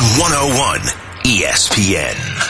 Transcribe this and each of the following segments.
101 ESPN.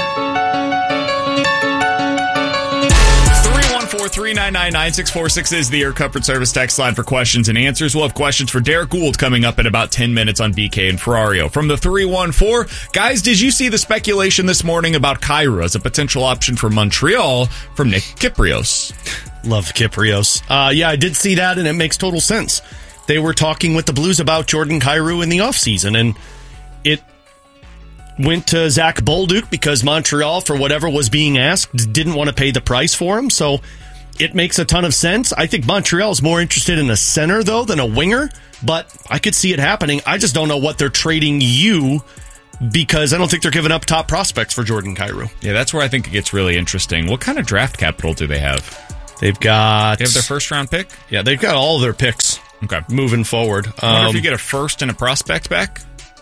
314-399-9646 is the Air Comfort Service text line for questions and answers. We'll have questions for Derek Gould coming up in about 10 minutes on BK and Ferrario. From the 314, guys, did you see the speculation this morning about Kyrou as a potential option for Montreal from Nick Kypreos? Love Kypreos. Yeah, I did see that, and it makes total sense. They were talking with the Blues about Jordan Kyrou in the offseason, and it went to Zach Bolduc because Montreal, for whatever was being asked, didn't want to pay the price for him, so it makes a ton of sense. I think Montreal is more interested in a center, though, than a winger, but I could see it happening. I just don't know what they're trading you, because I don't think they're giving up top prospects for Jordan Kyrou. Yeah, that's where I think it gets really interesting. What kind of draft capital do they have? They've got... They have their first-round pick? Yeah, they've got all their picks moving forward. I wonder if you get a first and a prospect back?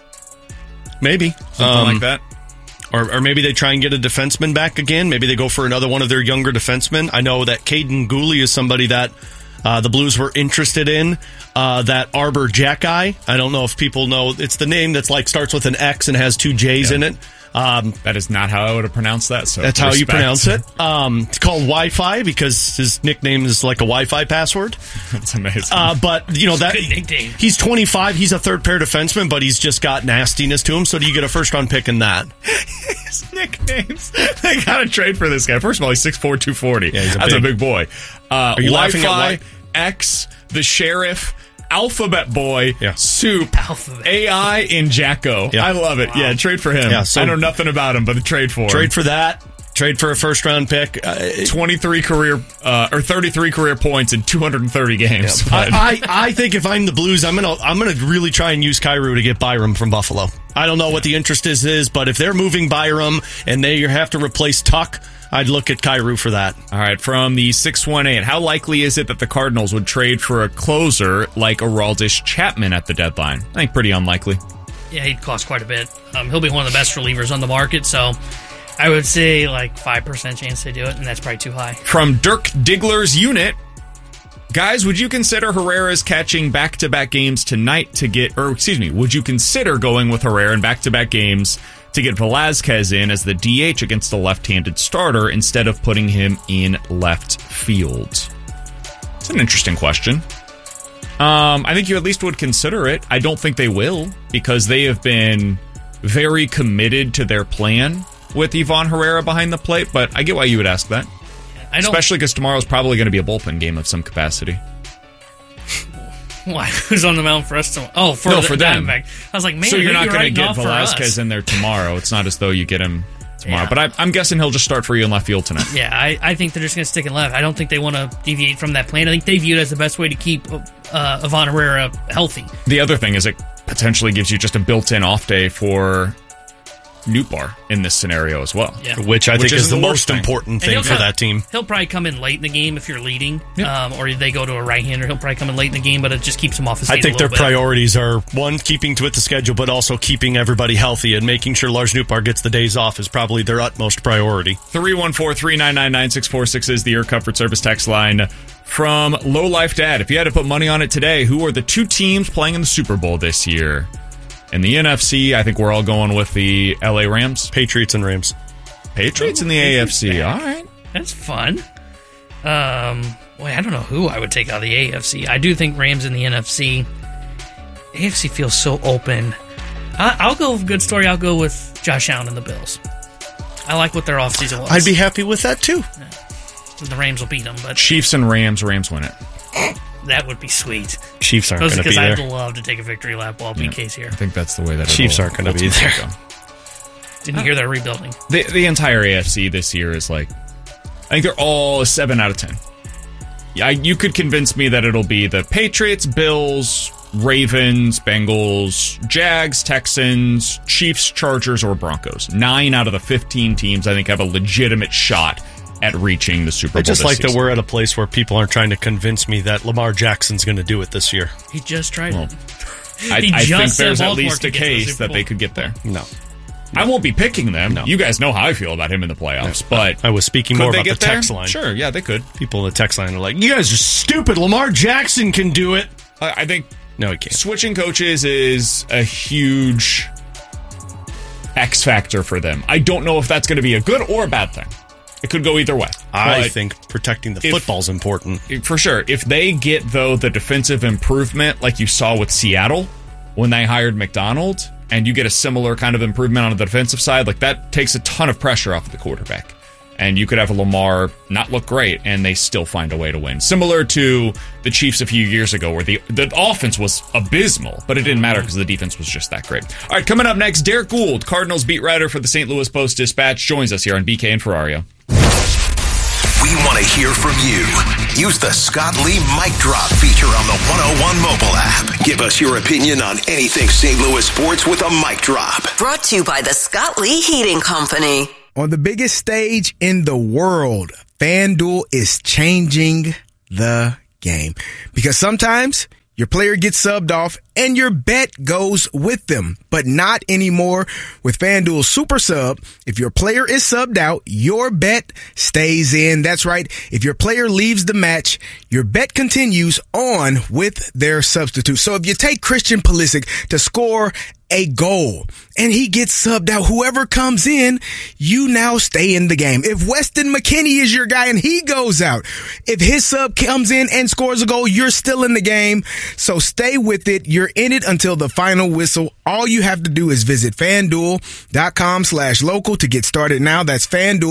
Maybe. Something like that. Or maybe they try and get a defenseman back again. Maybe they go for another one of their younger defensemen. I know that Caden Gooley is somebody that the Blues were interested in. That Arbor Jackeye. I don't know if people know. It's the name that's like starts with an X and has two J's in it. That is not how I would have pronounced that. So that's how you pronounce it. It's called Wi-Fi because his nickname is like a Wi-Fi password. That's amazing. But you know that he's 25. He's a third pair defenseman, but he's just got nastiness to him. So do you get a first round pick in that? His nicknames. They got to trade for this guy. First of all, he's 6'4", 240. Yeah, that's a big boy. Are you laughing Wi-Fi, at X, the Sheriff, Alphabet Boy, Soup, Alphabet. AI, and Jacko. Yeah. I love it. Wow. Yeah, trade for him. Yeah, so I know nothing about him, but trade for him. Trade for that. Trade for a first round pick. 33 career points in 230 games. Yeah. I think if I'm the Blues, I'm gonna really try and use Kyrou to get Byram from Buffalo. I don't know what the interest is, but if they're moving Byram and they have to replace Tuck, I'd look at Kyrou for that. All right, from the 618, how likely is it that the Cardinals would trade for a closer like Aroldis Chapman at the deadline? I think pretty unlikely. Yeah, he'd cost quite a bit. He'll be one of the best relievers on the market, so I would say like 5% chance they do it, and that's probably too high. From Dirk Diggler's unit, guys, would you consider Herrera's catching back-to-back games tonight to get, would you consider going with Herrera in back-to-back games to get Velazquez in as the DH against the left-handed starter instead of putting him in left field? It's an interesting question. I think you at least would consider it. I don't think they will, because they have been very committed to their plan with Ivan Herrera behind the plate, but I get why you would ask that. Especially because tomorrow's probably going to be a bullpen game of some capacity. Why? Who's on the mound for us tomorrow? Oh, for them. I was like, man, so you're not going to get Velazquez in there tomorrow. It's not as though you get him tomorrow. Yeah. But I'm guessing he'll just start for you in left field tonight. Yeah, I think they're just going to stick in left. I don't think they want to deviate from that plan. I think they view it as the best way to keep Ivan Herrera healthy. The other thing is it potentially gives you just a built-in off day for Nootbaar in this scenario as well. Yeah. Which I think is the most important thing for that team. He'll probably come in late in the game if you're leading, or they go to a right-hander. He'll probably come in late in the game, but it just keeps him off his feet. I think their priorities are, one, keeping with the schedule, but also keeping everybody healthy, and making sure Lars Nootbaar gets the days off is probably their utmost priority. 314-399-9646 is the Air Comfort Service text line. From Low Life Dad, if you had to put money on it today, who are the two teams playing in the Super Bowl this year? In the NFC, I think we're all going with the LA Rams. Patriots and Rams. Patriots in the AFC. All right. That's fun. I don't know who I would take out of the AFC. I do think Rams in the NFC. AFC feels so open. I'll go with a good story. I'll go with Josh Allen and the Bills. I like what their offseason was. I'd be happy with that, too. The Rams will beat them. But Chiefs and Rams win it. That would be sweet. Chiefs aren't going to be there. Because I'd love to take a victory lap while BK's here. I think that's the way that Chiefs aren't going to be there. Didn't hear they're rebuilding. The entire AFC this year is like, I think they're all a 7 out of 10. Yeah, you could convince me that it'll be the Patriots, Bills, Ravens, Bengals, Jags, Texans, Chiefs, Chargers, or Broncos. 9 out of the 15 teams, I think, have a legitimate shot at reaching the Super Bowl. I just like that we're at a place where people aren't trying to convince me that Lamar Jackson's going to do it this year. He just tried it. I think there's at least a case that they could get there. No. I won't be picking them. No. You guys know how I feel about him in the playoffs, but I was speaking more about the text line. Sure, yeah, they could. People in the text line are like, you guys are stupid. Lamar Jackson can do it. I think no, he can't. Switching coaches is a huge X factor for them. I don't know if that's going to be a good or a bad thing. It could go either way. I think protecting the football's important. For sure. If they get, though, the defensive improvement like you saw with Seattle when they hired McDonald, and you get a similar kind of improvement on the defensive side, like that takes a ton of pressure off of the quarterback. And you could have Lamar not look great, and they still find a way to win. Similar to the Chiefs a few years ago, where the offense was abysmal, but it didn't matter because the defense was just that great. All right, coming up next, Derek Gould, Cardinals beat writer for the St. Louis Post-Dispatch, joins us here on BK and Ferrario. We want to hear from you. Use the Scott Lee Mic Drop feature on the 101 mobile app. Give us your opinion on anything St. Louis sports with a mic drop. Brought to you by the Scott Lee Heating Company. On the biggest stage in the world, FanDuel is changing the game. Because sometimes your player gets subbed off and your bet goes with them, but not anymore with FanDuel Super Sub. If your player is subbed out, your bet stays in. That's right. If your player leaves the match, your bet continues on with their substitute. So if you take Christian Pulisic to score a goal and he gets subbed out, whoever comes in, you now stay in the game. If Weston McKennie is your guy and he goes out, if his sub comes in and scores a goal, you're still in the game. So stay with it. You're in it until the final whistle. All you have to do is visit FanDuel.com/local to get started now. That's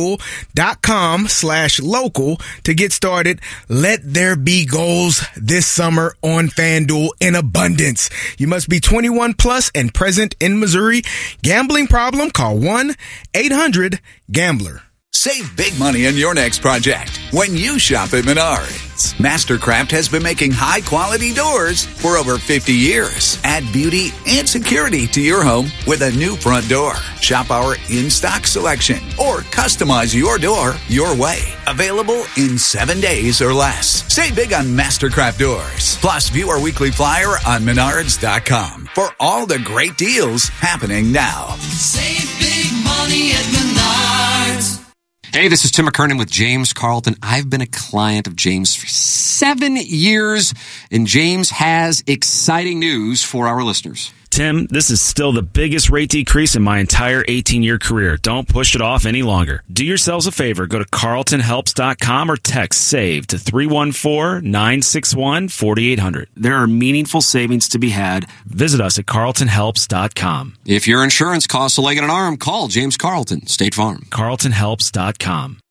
FanDuel.com/local to get started. Let there be goals this summer on FanDuel in abundance. You must be 21 plus and present in Missouri. Gambling problem? Call 1-800-GAMBLER. Save big money on your next project when you shop at Menards. Mastercraft has been making high-quality doors for over 50 years. Add beauty and security to your home with a new front door. Shop our in-stock selection or customize your door your way. Available in 7 days or less. Save big on Mastercraft doors. Plus, view our weekly flyer on Menards.com for all the great deals happening now. Save big money at Menards. Hey, this is Tim McKernan with James Carlton. I've been a client of James for 7 years, and James has exciting news for our listeners. Tim, this is still the biggest rate decrease in my entire 18-year career. Don't push it off any longer. Do yourselves a favor. Go to carltonhelps.com or text SAVE to 314-961-4800. There are meaningful savings to be had. Visit us at carltonhelps.com. If your insurance costs a leg and an arm, call James Carlton, State Farm. carltonhelps.com.